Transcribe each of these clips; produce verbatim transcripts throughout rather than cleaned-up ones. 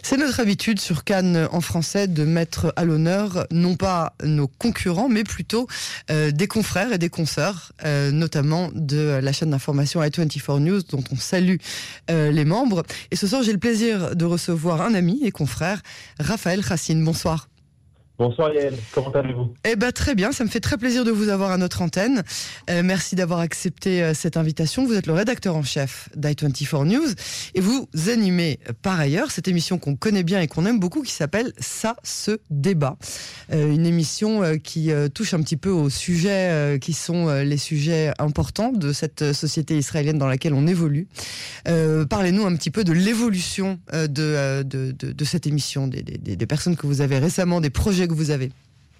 C'est notre habitude sur Cannes en français de mettre à l'honneur non pas nos concurrents, mais plutôt euh, des confrères et des consoeurs, euh, notamment de la chaîne d'information i vingt-quatre News, dont on salue euh, les membres. Et ce soir, j'ai le plaisir de recevoir un ami et confrère, Raphaël Chassine. Bonsoir. Bonsoir Yael, comment allez-vous ? Eh ben très bien, ça me fait très plaisir de vous avoir à notre antenne. Euh, merci d'avoir accepté euh, cette invitation. Vous êtes le rédacteur en chef d'i vingt-quatre News et vous animez euh, par ailleurs cette émission qu'on connaît bien et qu'on aime beaucoup qui s'appelle Ça se débat. Euh, une émission euh, qui euh, touche un petit peu aux sujets euh, qui sont euh, les sujets importants de cette euh, société israélienne dans laquelle on évolue. Euh, parlez-nous un petit peu de l'évolution euh, de, euh, de, de, de cette émission, des, des, des personnes que vous avez récemment, des projets que vous avez.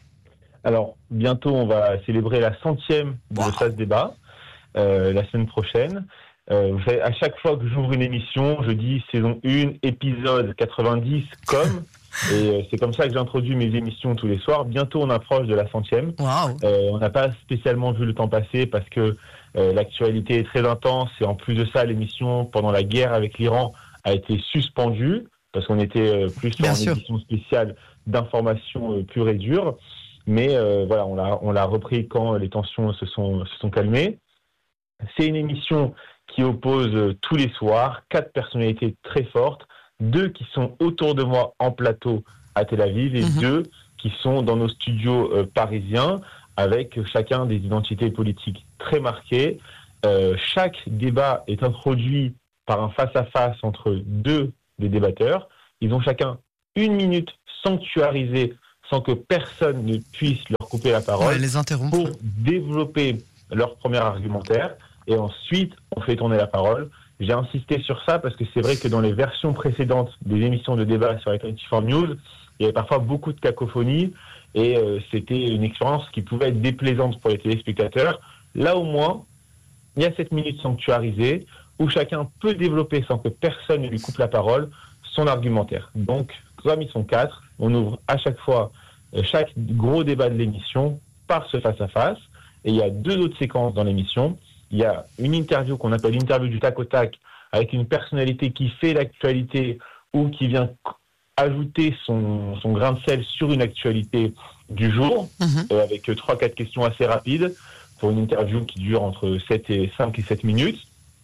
Alors, bientôt, on va célébrer la centième de wow. Ça se débat, euh, la semaine prochaine. Euh, vous savez, à chaque fois que j'ouvre une émission, je dis saison un, épisode quatre-vingt-dix, comme, et euh, c'est comme ça que j'introduis mes émissions tous les soirs. Bientôt, on approche de la centième. Wow. Euh, on n'a pas spécialement vu le temps passer parce que euh, l'actualité est très intense, et en plus de ça, l'émission, pendant la guerre avec l'Iran, a été suspendue, parce qu'on était euh, plus Bien en sûr. édition spéciale d'informations euh, pure et dure. Mais euh, voilà, on l'a, on l'a repris quand les tensions se sont, se sont calmées. C'est une émission qui oppose euh, tous les soirs quatre personnalités très fortes, deux qui sont autour de moi en plateau à Tel Aviv et mmh. deux qui sont dans nos studios euh, parisiens avec chacun des identités politiques très marquées. Euh, chaque débat est introduit par un face-à-face entre deux des débatteurs. Ils ont chacun une minute sanctuarisée sans que personne ne puisse leur couper la parole, ouais, les interrompre. Pour développer leur premier argumentaire. Et ensuite, on fait tourner la parole. J'ai insisté sur ça parce que c'est vrai que dans les versions précédentes des émissions de débat sur i vingt-quatre News, il y avait parfois beaucoup de cacophonie et euh, c'était une expérience qui pouvait être déplaisante pour les téléspectateurs. Là, au moins, il y a cette minute sanctuarisée où chacun peut développer sans que personne ne lui coupe la parole son argumentaire. Donc, comme ils sont quatre, on ouvre à chaque fois euh, chaque gros débat de l'émission par ce face-à-face. Et il y a deux autres séquences dans l'émission. Il y a une interview qu'on appelle l'interview du tac au tac avec une personnalité qui fait l'actualité ou qui vient ajouter son, son grain de sel sur une actualité du jour, mmh. euh, avec trois quatre questions assez rapides pour une interview qui dure entre sept et cinq et sept minutes.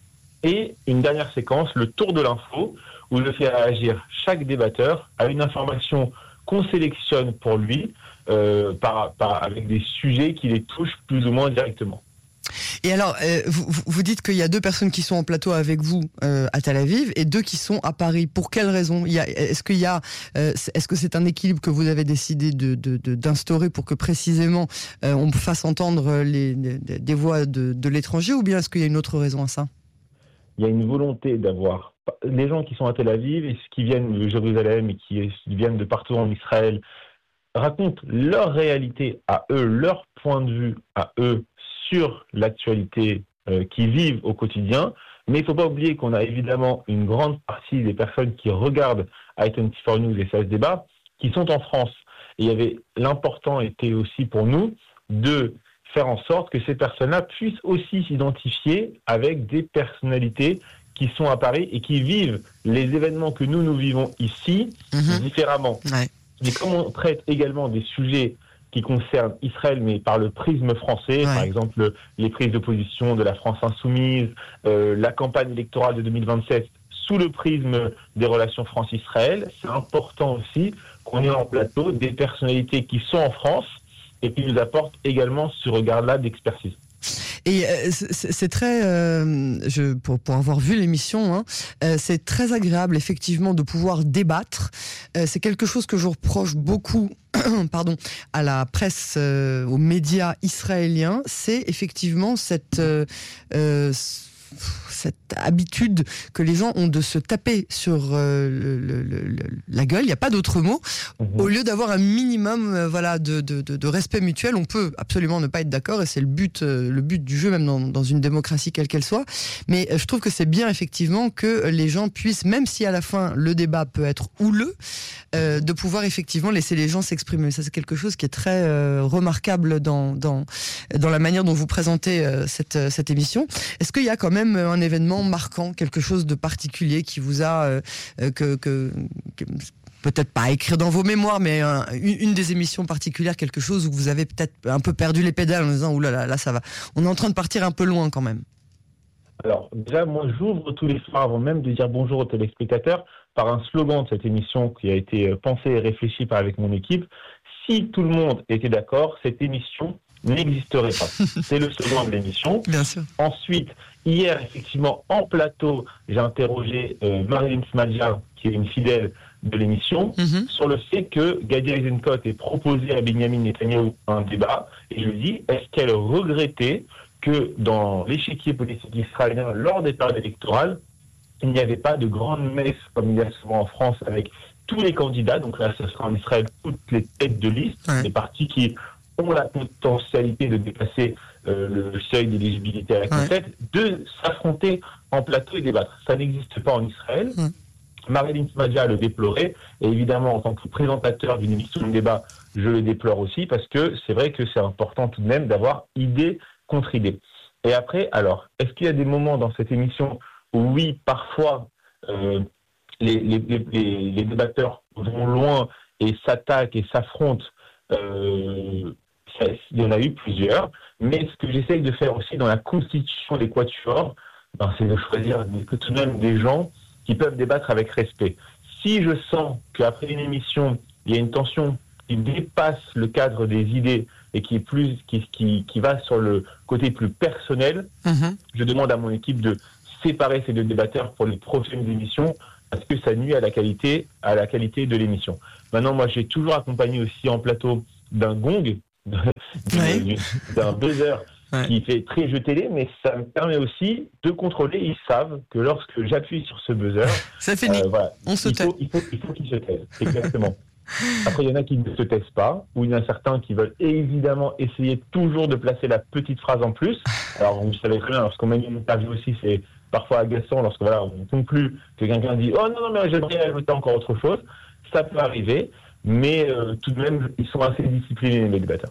Et une dernière séquence, le tour de l'info, où je fais réagir chaque débatteur à une information qu'on sélectionne pour lui, euh, par, par, avec des sujets qui les touchent plus ou moins directement. Et alors, euh, vous, vous dites qu'il y a deux personnes qui sont en plateau avec vous euh, à Tel Aviv et deux qui sont à Paris. Pour quelle raison ? Il y a, est-ce qu'il y a, euh, est-ce que c'est un équilibre que vous avez décidé de, de, de, d'instaurer pour que précisément euh, on fasse entendre les, les, des voix de, de l'étranger, ou bien est-ce qu'il y a une autre raison à ça ? Il y a une volonté d'avoir les gens qui sont à Tel Aviv et qui viennent de Jérusalem et qui viennent de partout en Israël racontent leur réalité à eux, leur point de vue à eux sur l'actualité euh, qu'ils vivent au quotidien. Mais il ne faut pas oublier qu'on a évidemment une grande partie des personnes qui regardent i vingt-quatre News et Ça se débat qui sont en France. Et il y avait, l'important était aussi pour nous de faire en sorte que ces personnes-là puissent aussi s'identifier avec des personnalités qui sont à Paris et qui vivent les événements que nous, nous vivons ici mmh. différemment. Ouais. Mais comme on traite également des sujets qui concernent Israël, mais par le prisme français, ouais. par exemple les prises de position de la France insoumise, euh, la campagne électorale de deux mille vingt-sept, sous le prisme des relations France-Israël, c'est important aussi qu'on ait en plateau des personnalités qui sont en France et qui nous apportent également ce regard-là d'expertise. Et euh, c'est, c'est très, euh, je, pour, pour avoir vu l'émission, hein, euh, c'est très agréable effectivement de pouvoir débattre. Euh, c'est quelque chose que je reproche beaucoup, pardon, à la presse, euh, aux médias israéliens. C'est effectivement cette euh, euh, cette habitude que les gens ont de se taper sur euh, le, le, le, la gueule, il n'y a pas d'autre mot, mmh. au lieu d'avoir un minimum euh, voilà, de, de, de, de respect mutuel. On peut absolument ne pas être d'accord et c'est le but, euh, le but du jeu, même dans, dans une démocratie quelle qu'elle soit. Mais euh, je trouve que c'est bien effectivement que les gens puissent, même si à la fin le débat peut être houleux, euh, de pouvoir effectivement laisser les gens s'exprimer. Ça, c'est quelque chose qui est très euh, remarquable dans, dans, dans la manière dont vous présentez euh, cette, cette émission. Est-ce qu'il y a quand même même un événement marquant, quelque chose de particulier qui vous a euh, que, que, que peut-être pas écrit dans vos mémoires, mais un, une, une des émissions particulières, quelque chose où vous avez peut-être un peu perdu les pédales en disant oulala, là, là, là, ça va. On est en train de partir un peu loin quand même. Alors, déjà, moi, j'ouvre tous les soirs avant même de dire bonjour aux téléspectateurs par un slogan de cette émission qui a été pensé et réfléchi par avec mon équipe. Si tout le monde était d'accord, cette émission n'existerait pas. C'est le slogan de l'émission. Bien sûr. Ensuite, hier, effectivement, en plateau, j'ai interrogé euh, Marilyn Smadja, qui est une fidèle de l'émission, mm-hmm. sur le fait que Gadi Eisenkot ait proposé à Benyamin Netanyahou un débat. Et je lui dis, est-ce qu'elle regrettait que dans l'échiquier politique israélien, lors des périodes électorales, il n'y avait pas de grande messe, comme il y a souvent en France, avec tous les candidats. Donc là, ce sera en Israël toutes les têtes de liste, ouais. des partis qui ont la potentialité de dépasser euh, le seuil d'éligibilité à la conquête, ouais. de s'affronter en plateau et débattre. Ça n'existe pas en Israël. Ouais. Marilyn Smadja le déplorait, et évidemment, en tant que présentateur d'une émission de débat, je le déplore aussi, parce que c'est vrai que c'est important tout de même d'avoir idée contre idée. Et après, alors, est-ce qu'il y a des moments dans cette émission où, oui, parfois, euh, les, les, les, les débatteurs vont loin et s'attaquent et s'affrontent? euh, ça, Il y en a eu plusieurs, mais ce que j'essaye de faire aussi dans la constitution des quatuors, ben, c'est de choisir tout de même des gens qui peuvent débattre avec respect. Si je sens qu'après une émission, il y a une tension qui dépasse le cadre des idées et qui est plus qui, qui, qui va sur le côté plus personnel, mmh. je demande à mon équipe de séparer ces deux débatteurs pour les prochaines émissions parce que ça nuit à la qualité à la qualité de l'émission. Maintenant, moi, j'ai toujours accompagné aussi en plateau d'un gong, oui. d'un buzzer ouais. qui fait très jeu télé, mais ça me permet aussi de contrôler. Ils savent que lorsque j'appuie sur ce buzzer, ça finit. Euh, voilà, On se il, faut, il, faut, il faut qu'ils se taisent. Exactement. Après, il y en a qui ne se taisent pas, ou il y en a certains qui veulent évidemment essayer toujours de placer la petite phrase en plus. Alors, vous savez très bien, lorsqu'on met une interview aussi, c'est parfois agaçant lorsque voilà, on ne conclut que quelqu'un dit « Oh non, non, mais j'aimerais ajouter encore autre chose ». Ça peut arriver, mais euh, tout de même, ils sont assez disciplinés, les débatteurs.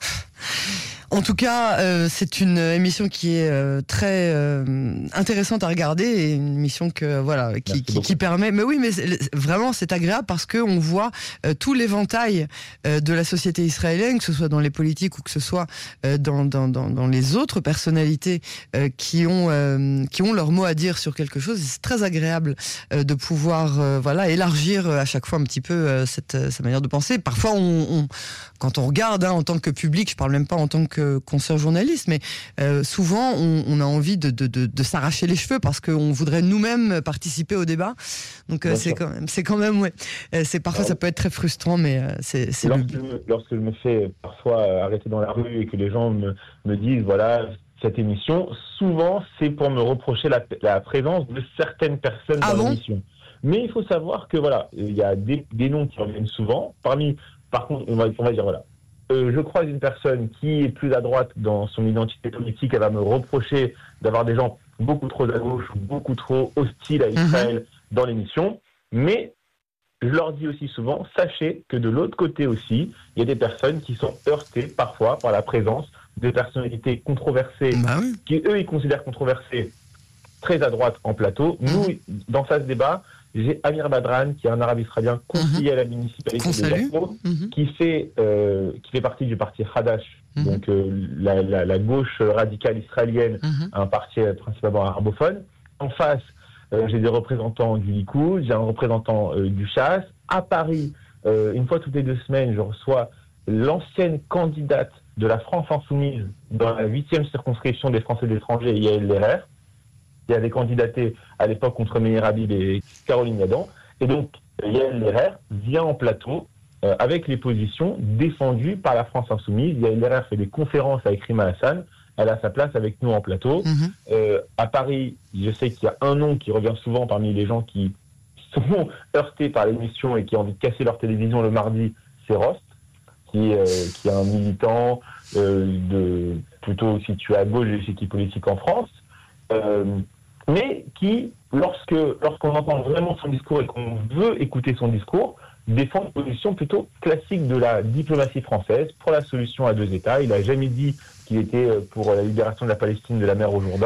En tout cas, euh, c'est une émission qui est euh, très euh, intéressante à regarder et une émission que voilà qui, qui, qui permet. Mais oui, mais c'est, vraiment c'est agréable parce que on voit euh, tout l'éventail euh, de la société israélienne, que ce soit dans les politiques ou que ce soit euh, dans, dans, dans, dans les autres personnalités euh, qui ont euh, qui ont leur mot à dire sur quelque chose. Et c'est très agréable euh, de pouvoir euh, voilà élargir à chaque fois un petit peu euh, cette sa manière de penser. Parfois, on, on quand on regarde hein, en tant que public, je parle même pas en tant que consoeur journaliste, mais euh, souvent on, on a envie de, de, de, de s'arracher les cheveux parce qu'on voudrait nous-mêmes participer au débat. Donc euh, c'est quand même, c'est quand même, ouais. C'est parfois Alors, ça peut être très frustrant, mais euh, c'est. c'est lorsque, le... je me, lorsque je me fais parfois arrêter dans la rue et que les gens me, me disent voilà cette émission, souvent c'est pour me reprocher la, la présence de certaines personnes ah dans bon l'émission. Mais il faut savoir que voilà, il y a des, des noms qui reviennent souvent. Parmi, par contre, on va, on va dire voilà. Euh, je croise une personne qui est plus à droite dans son identité politique, elle va me reprocher d'avoir des gens beaucoup trop à gauche, beaucoup trop hostiles à Israël mmh. dans l'émission. Mais je leur dis aussi souvent, sachez que de l'autre côté aussi, il y a des personnes qui sont heurtées parfois par la présence de personnalités controversées, bah oui. qui eux, ils considèrent controversées très à droite en plateau. Mmh. Nous, dans ce débat, j'ai Amir Badran, qui est un arabe israélien conseiller mmh. à la municipalité de Jafo, mmh. qui fait euh, qui fait partie du parti Hadash, mmh. donc euh, la, la, la gauche radicale israélienne, mmh. un parti principalement arabophone. En face, euh, j'ai des représentants du Likoud, j'ai un représentant euh, du Chasse. À Paris, euh, une fois toutes les deux semaines, je reçois l'ancienne candidate de la France insoumise dans la huitième circonscription des Français de l'étranger, Yael Lerer, qui avait candidaté à l'époque contre Meir Habib et Caroline Yadan. Et donc, Yael Lerer vient en plateau euh, avec les positions défendues par la France insoumise. Yael Lerer fait des conférences avec Rima Hassan. Elle a sa place avec nous en plateau. Mm-hmm. Euh, à Paris, je sais qu'il y a un nom qui revient souvent parmi les gens qui sont heurtés par l'émission et qui ont envie de casser leur télévision le mardi, c'est Rost, qui, euh, qui est un militant euh, de, plutôt situé à gauche de l'échiquier politique en France. Euh, mais qui, lorsque lorsqu'on entend vraiment son discours et qu'on veut écouter son discours, défend une position plutôt classique de la diplomatie française pour la solution à deux États. Il n'a jamais dit qu'il était pour la libération de la Palestine de la mer au Jourdain.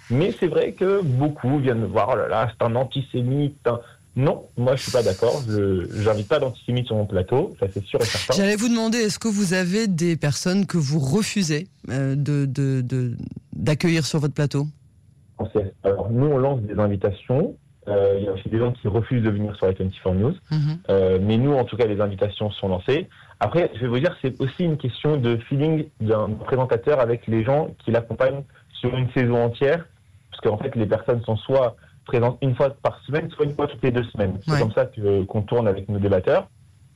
Mais c'est vrai que beaucoup viennent me voir, oh là là, c'est un antisémite. Un... Non, moi je suis pas d'accord. Je j'invite pas d'antisémites sur mon plateau, ça c'est sûr et certain. J'allais vous demander, est-ce que vous avez des personnes que vous refusez euh, de, de, de, d'accueillir sur votre plateau? Alors nous on lance des invitations. Euh, il y a aussi des gens qui refusent de venir sur la vingt-quatre News. Mm-hmm. Euh, mais nous, en tout cas, les invitations sont lancées. Après, je vais vous dire, c'est aussi une question de feeling d'un présentateur avec les gens qui l'accompagnent sur une saison entière. Parce qu'en fait, les personnes sont soit présentes une fois par semaine, soit une fois toutes les deux semaines. C'est ouais. comme ça que, qu'on tourne avec nos débatteurs.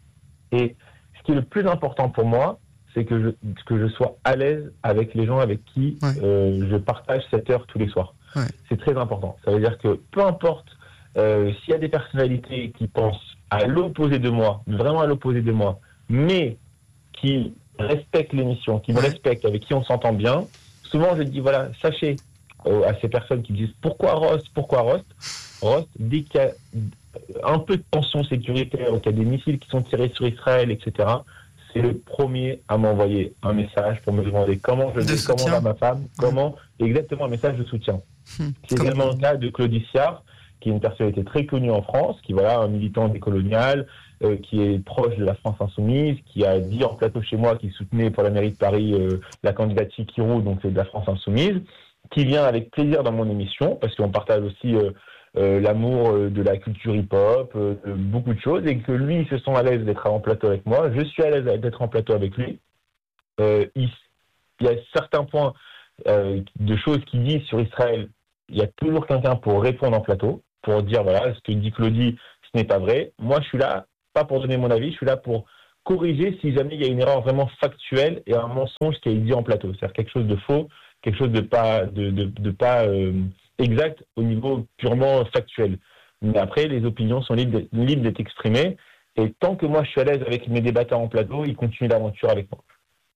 Et ce qui est le plus important pour moi, c'est que je, que je sois à l'aise avec les gens avec qui ouais. euh, je partage cette heure tous les soirs. Ouais. C'est très important. Ça veut dire que peu importe euh, s'il y a des personnalités qui pensent à l'opposé de moi, vraiment à l'opposé de moi, mais qui respectent l'émission, qui me respectent, avec qui on s'entend bien, souvent je dis, voilà, sachez euh, à ces personnes qui disent pourquoi Rost, pourquoi Rost, Rost, dès qu'il y a un peu de tension sécuritaire, ou qu'il y a des missiles qui sont tirés sur Israël, et cetera, c'est le premier à m'envoyer un message pour me demander comment je vais, comment va ma femme, comment, exactement un message de soutien. Hum, c'est également le cas de Claudie Siard, qui est une personnalité très connue en France, qui voilà, un militant décolonial, euh, qui est proche de la France insoumise, qui a dit en plateau chez moi qu'il soutenait pour la mairie de Paris euh, la candidate Chikirou, donc c'est de la France insoumise, qui vient avec plaisir dans mon émission, parce qu'on partage aussi euh, euh, l'amour euh, de la culture hip-hop, euh, de beaucoup de choses, et que lui, il se sent à l'aise d'être en plateau avec moi, je suis à l'aise d'être en plateau avec lui. Euh, il, il y a certains points euh, de choses qu'il dit sur Israël, il y a toujours quelqu'un pour répondre en plateau, pour dire, voilà, ce que dit Claudie, ce n'est pas vrai. Moi, je suis là, pas pour donner mon avis, je suis là pour corriger si jamais il y a une erreur vraiment factuelle et un mensonge qui est dit en plateau. C'est-à-dire quelque chose de faux, quelque chose de pas, de, de, de pas euh, exact au niveau purement factuel. Mais après, les opinions sont libres d'être, libres d'être exprimées. Et tant que moi, je suis à l'aise avec mes débatteurs en plateau, ils continuent l'aventure avec moi.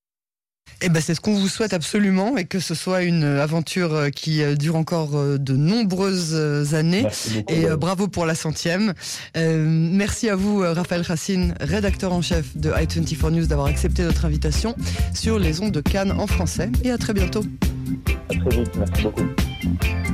Eh ben, c'est ce qu'on vous souhaite absolument, et que ce soit une aventure qui dure encore de nombreuses années. Beaucoup, et euh, bravo pour la centième. Euh, merci à vous, Raphaël Racine, rédacteur en chef de i vingt-quatre News, d'avoir accepté notre invitation sur les ondes de Cannes en français. Et à très bientôt. À très vite, merci beaucoup.